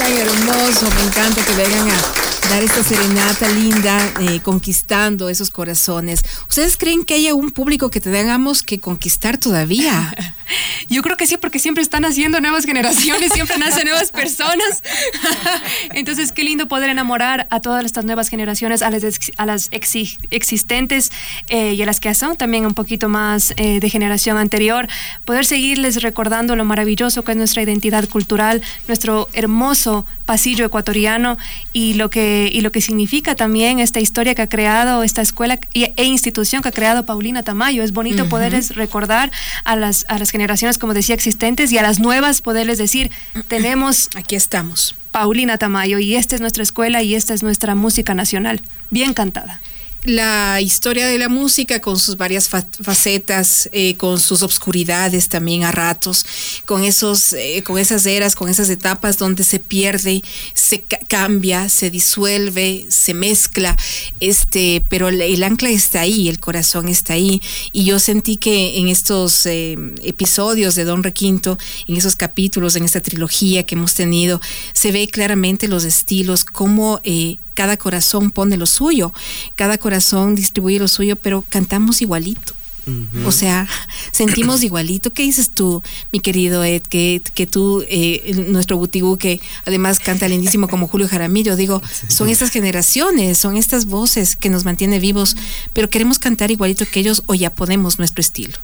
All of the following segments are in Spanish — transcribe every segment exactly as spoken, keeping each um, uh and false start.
tan hermoso, me encanta que vengan a dar esta serenata linda, eh, conquistando esos corazones. ¿Ustedes creen que haya un público que tengamos que conquistar todavía? Yo creo que sí, porque siempre están haciendo nuevas generaciones, siempre nacen nuevas personas. Entonces, qué lindo poder enamorar a todas estas nuevas generaciones, a las, ex, a las exi, existentes eh, y a las que son también un poquito más eh, de generación anterior, poder seguirles recordando lo maravilloso que es nuestra identidad cultural, nuestro hermoso pasillo ecuatoriano y lo que, y lo que significa también esta historia que ha creado esta escuela e, e institución que ha creado Paulina Tamayo. Es bonito uh-huh. poderles recordar a las, a las generaciones, como decía, existentes, y a las nuevas poderles decir, tenemos... Aquí estamos. Paulina Tamayo, y esta es nuestra escuela y esta es nuestra música nacional, bien cantada. La historia de la música con sus varias fa- facetas, eh, con sus obscuridades también a ratos, con esos, eh, con esas eras, con esas etapas donde se pierde, se ca- cambia, se disuelve, se mezcla, este, pero el, el ancla está ahí, el corazón está ahí, y yo sentí que en estos eh, episodios de Don Requinto, en esos capítulos, en esta trilogía que hemos tenido, se ve claramente los estilos, cómo eh, cada corazón pone lo suyo, cada corazón distribuye lo suyo, pero cantamos igualito. Uh-huh. O sea, sentimos igualito. ¿Qué dices tú, mi querido Ed? Que, que tú, eh, nuestro Butibú, que además canta lindísimo como Julio Jaramillo, digo, sí. Son estas generaciones, son estas voces que nos mantienen vivos, pero queremos cantar igualito que ellos, o ya ponemos nuestro estilo.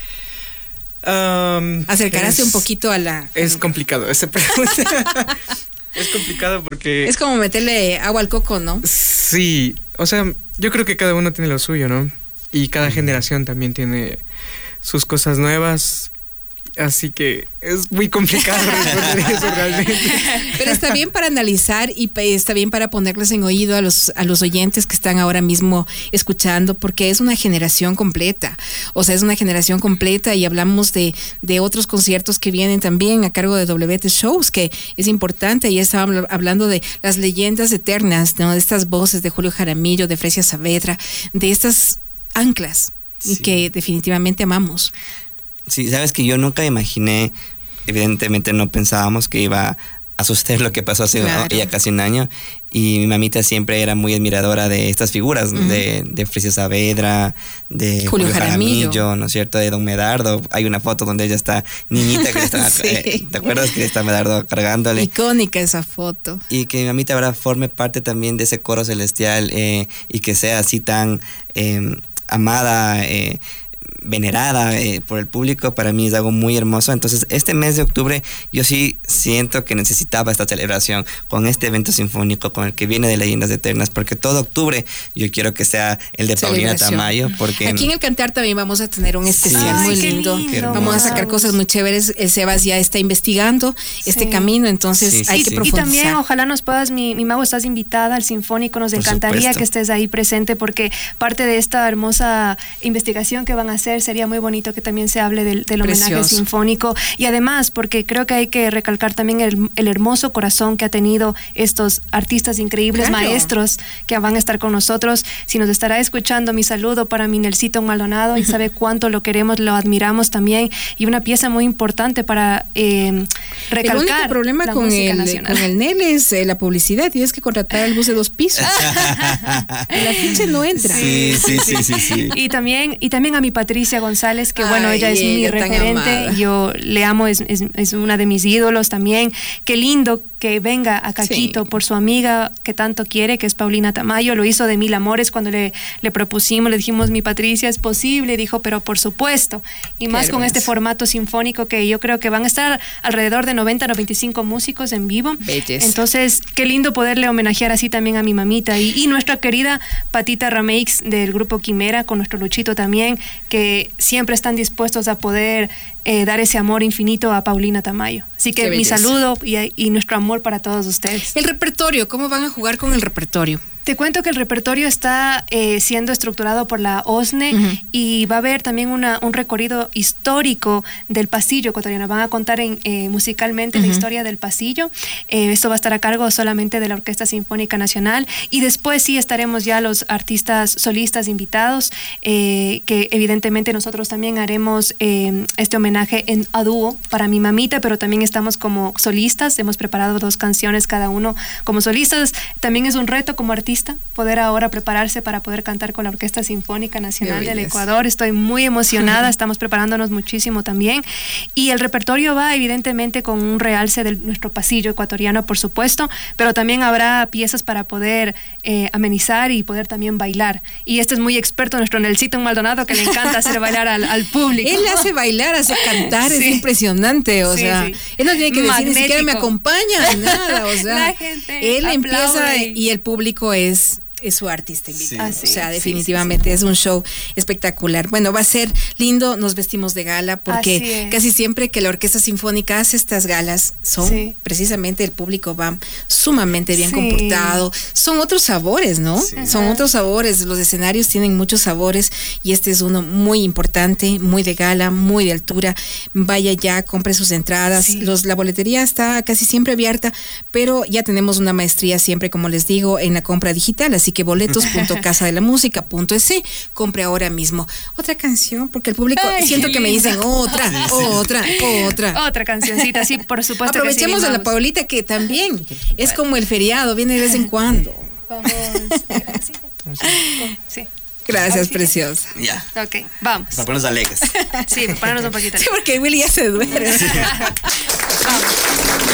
Um, Acercarse es, un poquito a la... Es complicado esa pregunta. Es complicado porque... Es como meterle agua al coco, ¿no? Sí, o sea, yo creo que cada uno tiene lo suyo, ¿no? Y cada generación también tiene sus cosas nuevas. Así que es muy complicado responder eso realmente. Pero está bien para analizar y está bien para ponerles en oído a los, a los oyentes que están ahora mismo escuchando, porque es una generación completa. O sea, es una generación completa, y hablamos de, de otros conciertos que vienen también a cargo de W T Shows, que es importante. Y estaba hablando de las leyendas eternas, ¿no? De estas voces de Julio Jaramillo, de Fresia Saavedra, de estas anclas, sí, que definitivamente amamos. Sí, sabes que yo nunca imaginé, evidentemente no pensábamos que iba a suceder lo que pasó hace claro. ya casi un año, y mi mamita siempre era muy admiradora de estas figuras, uh-huh. de, de Fresia Saavedra, de Julio, Julio Jaramillo, Jaramillo, ¿no es cierto?, de Don Medardo. Hay una foto donde ella está niñita, que le está, sí. eh, ¿te acuerdas que está Medardo cargándole? Icónica esa foto. Y que mi mamita ahora forme parte también de ese coro celestial, eh, y que sea así tan eh, amada, eh, venerada eh, por el público, para mí es algo muy hermoso. Entonces, este mes de octubre yo sí siento que necesitaba esta celebración con este evento sinfónico, con el que viene de Leyendas Eternas, porque todo octubre yo quiero que sea el de Paulina Tamayo, porque aquí en el Cantar también vamos a tener un especial sí, muy lindo. lindo. Vamos a sacar cosas muy chéveres. El Sebas ya está investigando sí. este camino, entonces sí, sí, hay sí. que profundizar. Y también ojalá nos puedas, mi, mi mago, estás invitada al Sinfónico, nos por encantaría supuesto. Que estés ahí presente, porque parte de esta hermosa investigación que van a hacer sería muy bonito que también se hable del, del homenaje Precioso. Sinfónico, y además porque creo que hay que recalcar también el, el hermoso corazón que ha tenido estos artistas increíbles, claro. maestros que van a estar con nosotros. Si nos estará escuchando, mi saludo para mi Nelsito Maldonado, y sabe cuánto lo queremos, lo admiramos también, y una pieza muy importante para eh, recalcar. El único problema con el, con el Nel es eh, la publicidad. Tienes que contratar el bus de dos pisos. El afiche no entra. Sí, sí, sí, sí, sí. Y también, y también a mi Patricia González, que bueno, Ay, ella es ella mi referente, yo le amo, es, es, es una de mis ídolos también. Qué lindo que venga a Caquito sí. por su amiga que tanto quiere, que es Paulina Tamayo. Lo hizo de mil amores cuando le, le propusimos, le dijimos, mi Patricia, es posible, dijo, pero por supuesto, y más con este formato sinfónico, que yo creo que van a estar alrededor de noventa, noventa y cinco músicos en vivo. Belleza. Entonces, qué lindo poderle homenajear así también a mi mamita, y, y nuestra querida Patita Rameix del grupo Quimera, con nuestro Luchito también, que siempre están dispuestos a poder eh, dar ese amor infinito a Paulina Tamayo. Así que mi saludo y, y nuestro amor para todos ustedes. El repertorio, ¿cómo van a jugar con el repertorio? Te cuento que el repertorio está eh, siendo estructurado por la O S N E uh-huh. y va a haber también una, un recorrido histórico del pasillo ecuatoriano. Van a contar en, eh, musicalmente uh-huh. la historia del pasillo. Eh, esto va a estar a cargo solamente de la Orquesta Sinfónica Nacional y después sí estaremos ya los artistas solistas invitados, eh, que evidentemente nosotros también haremos eh, este homenaje en a dúo para mi mamita, pero también estamos como solistas. Hemos preparado dos canciones cada uno como solistas. También es un reto como artista poder ahora prepararse para poder cantar con la Orquesta Sinfónica Nacional del Ecuador. Estoy muy emocionada, estamos preparándonos muchísimo también. Y el repertorio va evidentemente con un realce de nuestro pasillo ecuatoriano, por supuesto, pero también habrá piezas para poder eh, amenizar y poder también bailar. Y este es muy experto, nuestro Nelsito Maldonado, que le encanta hacer bailar al, al público. Él hace bailar, hace cantar, sí. es impresionante, o sí, sea, sí. él no tiene que decir, Magnético. ni siquiera me acompaña, nada, o sea, la gente él aplaude. Empieza y el público es Es, es su artista invitado. Sí. O sea, sí, definitivamente sí, sí, sí. es un show espectacular. Bueno, va a ser lindo, nos vestimos de gala, porque casi siempre que la Orquesta Sinfónica hace estas galas, son sí. precisamente el público va sumamente bien sí. comportado. Son otros sabores, ¿no? Sí. Son otros sabores. Los escenarios tienen muchos sabores y este es uno muy importante, muy de gala, muy de altura. Vaya ya, compre sus entradas. Sí. Los, la boletería está casi siempre abierta, pero ya tenemos una maestría siempre, como les digo, en la compra digital, así que boletos punto casa de la música punto es, compre ahora mismo. Otra canción, porque el público Ay, siento que me dicen otra, sí, sí. otra, otra. Otra cancioncita, sí, por supuesto. Aprovechemos que sí, de la Paulita, que también es como el feriado, viene de vez en cuando. Vamos. Sí. Gracias, preciosa. Ya. Ok, vamos. Para ponernos alegres. Sí, para ponernos un poquito. Sí, porque Willy ya se duerme. Sí. Vamos.